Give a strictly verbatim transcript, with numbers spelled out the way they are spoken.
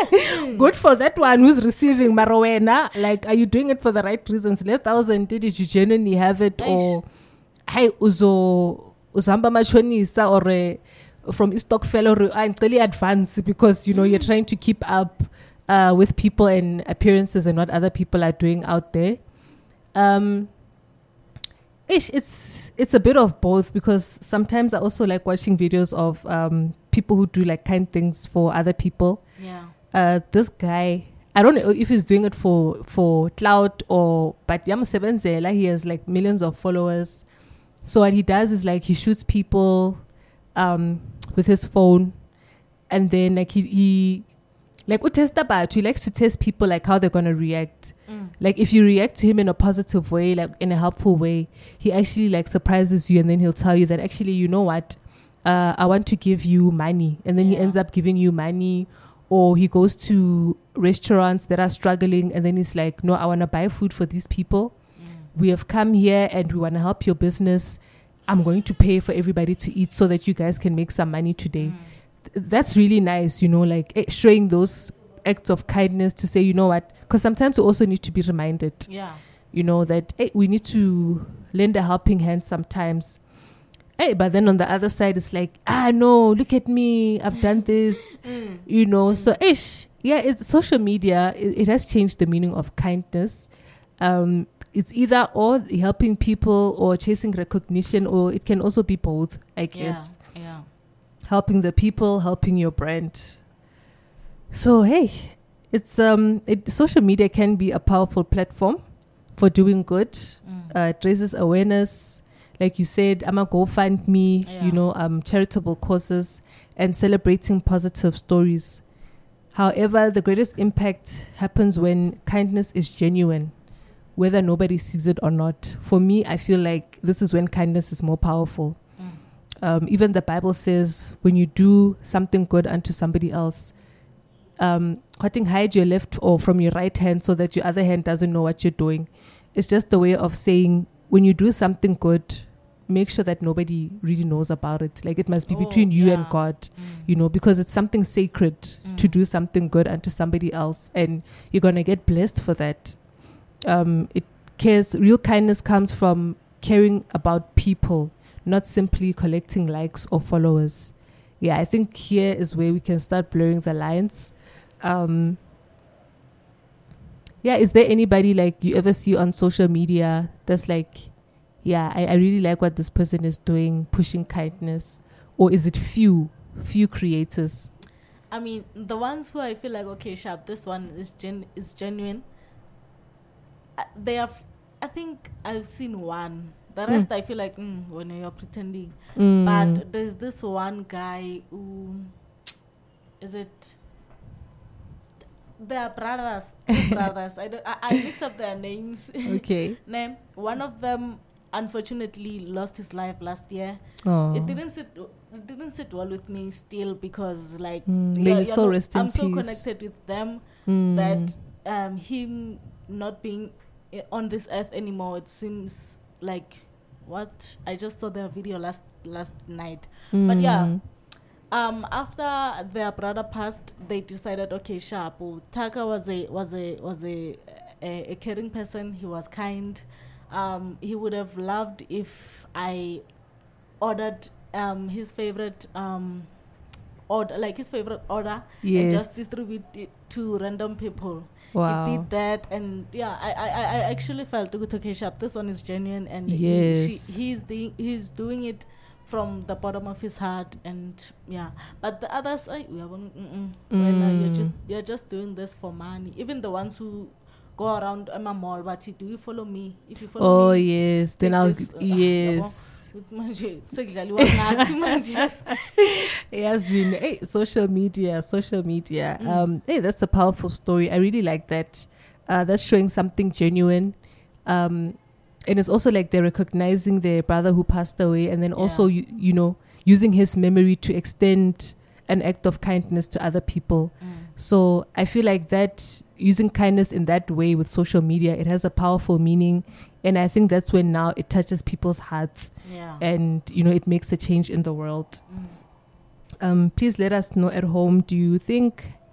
Good for that one who's receiving Marowena. Like, are you doing it for the right reasons? Let thousand did you genuinely have it, or hey uzo uzamba machonisa, or uh, from Istokfel, or I'm really advanced because you know mm. you're trying to keep up uh, with people and appearances and what other people are doing out there. Um, ish, it's it's a bit of both, because sometimes I also like watching videos of um, people who do like kind things for other people. Yeah. Uh, this guy, I don't know if he's doing it for for clout or, but Yam Sebenzela, he has like millions of followers. So what he does is like he shoots people um, with his phone, and then like he, he like utesta about he likes to test people like how they're gonna react. Mm. Like if you react to him in a positive way, like in a helpful way, he actually like surprises you, and then he'll tell you that actually, you know what, uh, I want to give you money, and then yeah. he ends up giving you money. Or he goes to restaurants that are struggling, and then he's like, no, I want to buy food for these people. Mm. We have come here and we want to help your business. I'm going to pay for everybody to eat so that you guys can make some money today. Mm. Th- that's really nice, you know, like eh, showing those acts of kindness to say, you know what, because sometimes we also need to be reminded, yeah, you know, that eh, we need to lend a helping hand sometimes. Hey, but then on the other side, it's like, ah, no, look at me, I've done this, mm. you know. Mm. So, ish, yeah, it's social media. It, it has changed the meaning of kindness. Um, it's either or helping people or chasing recognition, or it can also be both, I guess. Yeah, yeah. Helping the people, helping your brand. So, hey, it's um, it, social media can be a powerful platform for doing good. Mm. Uh, it raises awareness. Like you said, I'm a GoFundMe, yeah. you know, um, charitable causes, and celebrating positive stories. However, the greatest impact happens when kindness is genuine, whether nobody sees it or not. For me, I feel like this is when kindness is more powerful. Mm. Um, even the Bible says, when you do something good unto somebody else, um, hide your left or from your right hand so that your other hand doesn't know what you're doing. It's just a way of saying, when you do something good, make sure that nobody really knows about it. Like it must be oh, between you yeah. and God, mm. you know, because it's something sacred mm. to do something good unto somebody else, and you're going to get blessed for that. Um, it cares, real kindness comes from caring about people, not simply collecting likes or followers. Yeah, I think here is where we can start blurring the lines. Um, Yeah, is there anybody like you ever see on social media that's like, yeah, I, I really like what this person is doing, pushing kindness? Or is it few, few creators? I mean, the ones who I feel like, okay, sharp, this one is gen is genuine. Uh, they have, I think I've seen one. The rest mm. I feel like, mm, when you're pretending. Mm. But there's this one guy who, is it... They are brothers, brothers. I, don't, I I mix up their names. Okay. Name. One of them unfortunately lost his life last year. Oh. It didn't sit. It didn't sit well with me still, because like mm, you're, you're so rest in I'm peace. so connected with them mm. that um, him not being on this earth anymore. It seems like what I just saw their video last last night. Mm. But yeah. Um, after their brother passed, they decided, okay, sharp. Taka was a was a was a, a a caring person. He was kind. Um, he would have loved if I ordered um his favorite um order, like his favorite order, yes. and just distribute it to random people. Wow. He did that, and yeah, I I, I actually felt okay, sharp. This one is genuine, and yes. he, she, he's the he's doing it from the bottom of his heart, and yeah. But the others, I, we are, mm, mm, well, uh, you're just you're just doing this for money. Even the ones who go around a mall, but do you follow me? If you follow oh, me, yes, then I'll this, uh, yes. Yes, in hey, social media, social media. Mm. Um, hey, that's a powerful story. I really like that. Uh, that's showing something genuine. Um. And it's also like they're recognizing their brother who passed away, and then yeah. also, you, you know, using his memory to extend an act of kindness to other people. Mm. So I feel like that, using kindness in that way with social media, it has a powerful meaning. And I think that's when now it touches people's hearts. Yeah. And, you know, it makes a change in the world. Mm. Um, please let us know at home, do you think